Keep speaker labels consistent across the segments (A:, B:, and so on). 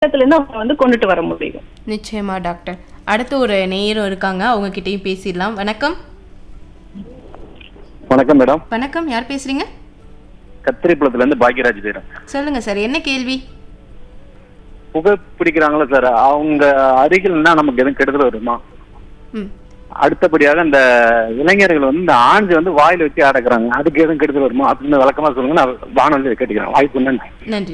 A: இடத்துல இருந்து அவங்க வந்து கொண்டுட்டு வர முடியும்.
B: நிச்சயமா டாக்டர். அடுத்து ஒரு நேயரும் இருக்காங்க, அவங்க கிட்டயும் பேசிடலாம். வணக்கம்.
C: வணக்கம் மேடம்.
B: வணக்கம், யார் பேசுறீங்க?
C: கத்திரிப்புலத்துல இருந்து பாக்கியராஜ் பேரும்.
B: சொல்லுங்க சார், என்ன கேள்வி?
C: புகை பிடிக்கிறாங்களா சார், அவங்க அருகில்னா நமக்கு எதுவும் கெடுதல் வருமா? அடுத்தபடியாக இந்த இளைஞர்கள் வந்து இந்த ஆஞ்சு வந்து வாயில வச்சு அடக்குறாங்க, அதுக்கு எதுவும் கெடுதல் வருமா அப்படின்னு விளக்கமா சொல்லுங்க. நான் வானொலி கேட்டுக்கிறேன். வாய்ப்பு
B: நன்றி.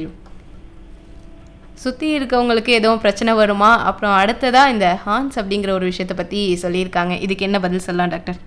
B: சுற்றி இருக்கவங்களுக்கு எதுவும் பிரச்சனை வருமா, அப்புறம் அடுத்ததா இந்த ஹார்ன்ஸ் அப்படிங்கிற ஒரு விஷயத்தை பற்றி சொல்லியிருக்காங்க. இதுக்கு என்ன பதில் சொல்லலாம் டாக்டர்?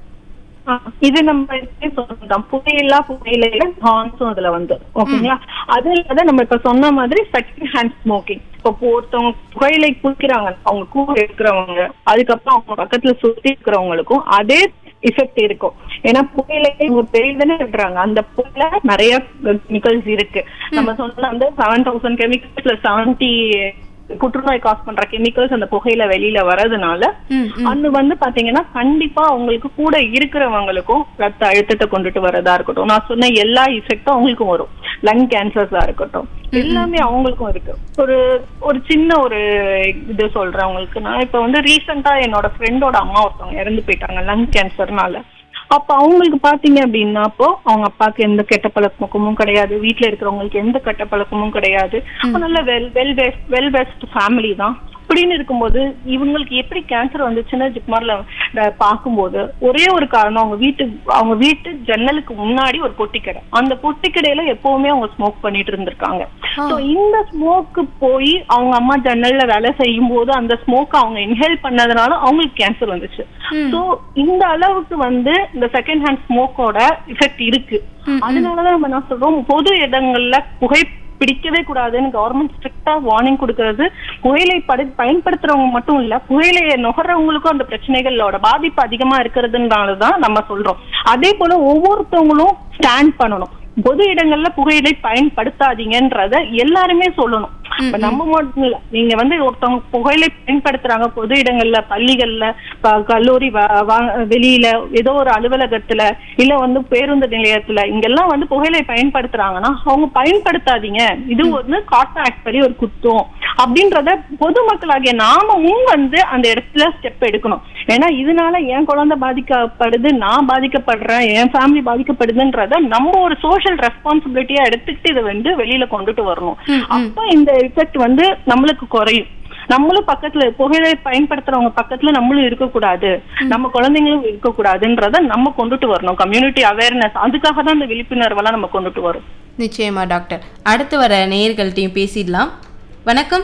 A: இது நம்ம சொல்லலாம், புகையில ஹார்ன்ஸும் அதுல வந்து ஓகேங்களா. அது இல்லாத நம்ம இப்ப சொன்ன மாதிரி செகண்ட் ஹேண்ட் ஸ்மோக்கிங். இப்போ ஒருத்தவங்க புகையிலை குடிக்கிறாங்க, அவங்க கூட இருக்கிறவங்க, அதுக்கப்புறம் அவங்க பக்கத்துல சுத்தி இருக்கிறவங்களுக்கும் அதே எஃபெக்ட் இருக்கும். ஏன்னா புகையிலை பெரியதானே விடுறாங்க, அந்த புகையில நிறைய கெமிக்கல்ஸ் இருக்கு. நம்ம சொன்ன அந்த 7000 கெமிக்கல்ஸ்ல 70 புற்றுநோய் காஸ் பண்ற கெமிக்கல்ஸ் அந்த புகையில வெளியில வர்றதுனால அது வந்து பாத்தீங்கன்னா கண்டிப்பா அவங்களுக்கு கூட இருக்கிறவங்களுக்கும் ரத்த அழுத்தத்தை கொண்டுட்டு வரதா இருக்கட்டும், நான் சொன்ன எல்லா எஃபெக்டும் அவங்களுக்கும் வரும். லங் கேன்சர்ஸா இருக்கட்டும், எல்லாமே அவங்களுக்கும் இருக்கு. ஒரு சின்ன ஒரு இது சொல்றேன் உங்களுக்கு. நான் இப்ப வந்து ரீசெண்டா என்னோட ஃப்ரெண்டோட அம்மா ஒருத்தவங்க இறந்து போயிட்டாங்க லங் கேன்சர்னால. அப்ப அவங்களுக்கு பாத்தீங்க அப்படின்னா, அப்போ அவங்க அப்பாவுக்கு எந்த கெட்ட பழக்கமும் கிடையாது, வீட்டுல இருக்கிறவங்களுக்கு எந்த கெட்ட பழக்கமும் கிடையாது, நல்ல வெல் பெஸ்ட் ஃபேமிலி தான். அப்படின்னு இருக்கும்போது இவங்களுக்கு எப்படி கேன்சர் வந்துச்சுன்னு ஜிப்மர்ல பார்க்கும்போது ஒரே ஒரு காரணம், அவங்க வீட்டு ஜன்னலுக்கு முன்னாடி ஒரு பொட்டிக்கடை, அந்த பொட்டிக்கடையில எப்பவுமே அவங்க ஸ்மோக் பண்ணிட்டு இருந்திருக்காங்க. சோ இந்த ஸ்மோக்கு போய் அவங்க அம்மா ஜன்னல்ல வேலை செய்யும் போது அந்த ஸ்மோக் அவங்க இன்ஹேல் பண்ணதுனால அவங்களுக்கு கேன்சர் வந்துச்சு. சோ இந்த அளவுக்கு வந்து இந்த செகண்ட் ஹேண்ட் ஸ்மோக்கோட எஃபெக்ட் இருக்கு. அதனாலதான் நம்ம என்ன சொல்றோம், பொது இடங்கள்ல புகை பிடிக்கவே கூடாதுன்னு கவர்மெண்ட் ஸ்ட்ரிக்டா வார்னிங் கொடுக்கறது. புகையிலை பயன்படுத்துறவங்க மட்டும் இல்ல, புகையிலையை நுகர்றவங்களுக்கும் அந்த பிரச்சனைகளோட பாதிப்பு அதிகமா இருக்கிறதுனாலதான் நம்ம சொல்றோம். அதே போல ஒவ்வொருத்தவங்களும் ஸ்டாண்ட் பண்ணணும். பொது இடங்கள்ல புகையிலை பயன்படுத்தாதீங்கன்றத எல்லாருமே சொல்லணும். நம்ம மட்டும் இல்ல, நீங்க வந்து ஒருத்தவங்க புகையிலை பயன்படுத்துறாங்க பொது இடங்கள்ல, பள்ளிகள்ல, கல்லூரி வெளியில, ஏதோ ஒரு அலுவலகத்துல, இல்ல வந்து பேருந்து நிலையத்துல, இங்கெல்லாம் வந்து புகையிலை பயன்படுத்துறாங்கன்னா அவங்க பயன்படுத்தாதீங்க, இது வந்து காட்டன் ஆக்ட் படி ஒரு குத்தம் அப்படின்றத பொதுமக்களாகிய நாமும் வந்து அந்த இடத்துல ஸ்டெப் எடுக்கணும். ஏன்னா இதனால என் குழந்தை பாதிக்கப்படுது, நான் பாதிக்கப்படுறேன், என் ஃபேமிலி பாதிக்கப்படுதுன்றத நம்ம ஒரு சோஷியல் ரெஸ்பான்சிபிலிட்டியா எடுத்துக்கிட்டு இதை வந்து வெளியில கொண்டுட்டு வரணும். அப்ப இந்த எஃபெக்ட் வந்து நம்மளுக்கு குறையும். நம்மளும் பக்கத்துல புகையிலை பயன்படுத்துறவங்க பக்கத்துல நம்மளும் இருக்கக்கூடாது, நம்ம குழந்தைங்களும் இருக்கக்கூடாதுன்றத நம்ம கொண்டுட்டு வரணும். கம்யூனிட்டி அவேர்னஸ், அதுக்காக தான் இந்த விழிப்புணர்வெல்லாம் நம்ம கொண்டுட்டு வரும்.
B: நிச்சயமா டாக்டர். அடுத்து வர நேயர்கள்ட்டையும் பேசிடலாம். வணக்கம்.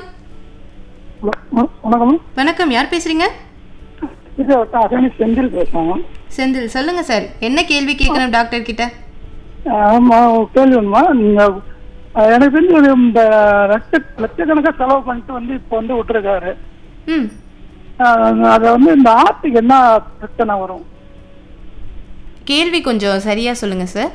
B: வணக்கம், யார் பேசுறீங்க?
D: செந்தில் பேசுறோம்.
B: செந்தில், சொல்லுங்க சார், என்ன கேள்வி கேட்கணும் டாக்டர் கிட்ட?
D: ஆமா, கேள்விமா. நீங்க எனக்கு தெரிஞ்ச இந்த லட்சக்கணக்கா செலவு பண்ணிட்டு வந்து இப்ப வந்து விட்டுருக்காரு. அத வந்து இந்த ஆட்டுக்கு என்ன பிரச்சனை வரும்?
B: கேள்வி கொஞ்சம் சரியா சொல்லுங்க சார்.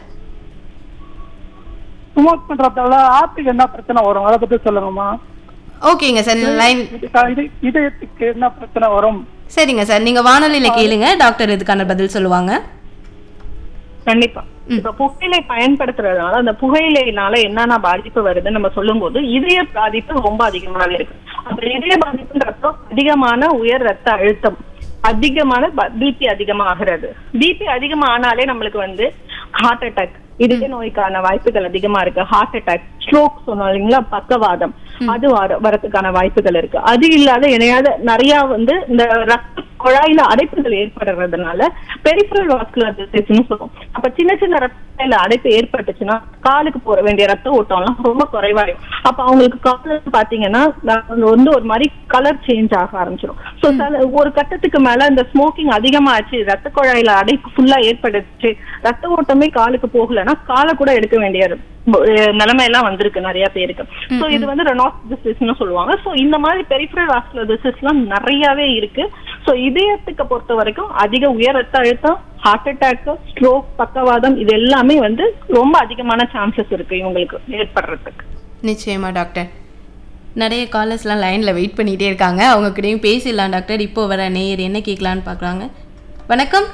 D: ஸ்மோக் பண்றதால ஆட்டுக்கு என்ன பிரச்சனை வரும், அதை பத்தி சொல்லுங்கம்மா.
B: ஓகேங்க சார், லைன்.
D: இதயத்துக்கு என்ன பிரச்சனை வரும்?
B: சரிங்க சார், நீங்க வானொலியில கேளுங்க, டாக்டர் இதுக்கான பதில் சொல்லுவாங்க.
A: கண்டிப்பா. இப்ப புகையிலை பயன்படுத்துறதுனால அந்த புகையிலைனால என்னென்ன பாதிப்பு வருதுன்னு நம்ம சொல்லும் போது இதய பாதிப்பு ரொம்ப அதிகமாவே இருக்கு. அப்ப இதய பாதிப்புன்றப்போ அதிகமான உயர் ரத்த அழுத்தம், அதிகமான பிபி அதிகமாகிறது. பிபி அதிகமானாலே நம்மளுக்கு வந்து ஹார்ட் அட்டாக், இதய நோய்க்கான வாய்ப்புகள் அதிகமா இருக்கு. ஹார்ட் அட்டாக், ஸ்ட்ரோக் சொன்னோம் இல்லைங்களா, பக்கவாதம், அது வரதுக்கான வாய்ப்புகள் இருக்கு. அது இல்லாத இணையாத நிறைய வந்து இந்த ரத்த குழாயில அடைப்புகள் ஏற்படுறதுனால பெரிஃபரல் வாஸ்குலர் டிசீஸ்னு சொல்லுவோம். அப்ப சின்ன சின்ன ரத்த அடைப்பு ஏற்பட்டுச்சுன்னா காலுக்கு போற வேண்டிய ரத்த ஓட்டம் எல்லாம் ரொம்ப குறைவாயிடும். அப்ப அவங்களுக்கு கால பாத்தீங்கன்னா வந்து ஒரு மாதிரி கலர் சேஞ்ச் ஆக ஆரம்பிச்சிடும். ஸோ ஒரு கட்டத்துக்கு மேல இந்த ஸ்மோக்கிங் அதிகமாச்சு, ரத்த குழாயில அடைப்பு ஃபுல்லா ஏற்பட்டுச்சு, ரத்த ஓட்டமே காலுக்கு போகலன்னா காலை கூட எடுக்க வேண்டிய நிலைமை எல்லாம் வந்திருக்கு நிறைய பேருக்கு. சோ இது வந்து ரெனால்ட் டிசீஸ்னு சொல்லுவாங்க. சோ இந்த மாதிரி பெரிஃபரல் வாஸ்குலர் டிசீஸ் எல்லாம் நிறையவே இருக்கு. சோ இதயத்துக்கு பொறுத்த வரைக்கும் அதிக உயர் ரத்த அழுத்தம், ஹார்ட் அட்டாக், ஸ்ட்ரோக், பக்கவாதம், இது எல்லாமே வந்து ரொம்ப அதிகமான சான்சஸ் இருக்கு இவங்களுக்கு ஏற்படுறதுக்கு.
B: நிச்சயமா டாக்டர். நிறைய காலர்ஸ்லாம் லைன்ல வெயிட் பண்ணிட்டே இருக்காங்க, அவங்க கிட்டயும் பேசிடலாம் டாக்டர். இப்போ வர நேயர் என்ன கேட்கலான்னு பாக்குறாங்க. வணக்கம்.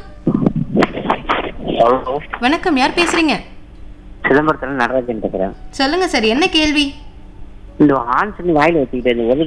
E: வணக்கம்,
B: யார் பேசுறீங்க?
E: சிதம்பரத்துல நடராஜன் பேசுறேன்.
B: சொல்லுங்க சார், என்ன கேள்வி?
E: இந்த ஹான்ஸ் வாயில வச்சுக்கிட்டு ஒரு